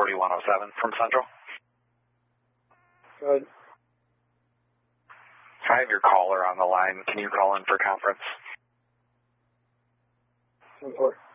4107 from Central. Good. I have your caller on the line. Can you call in for conference? 10-4.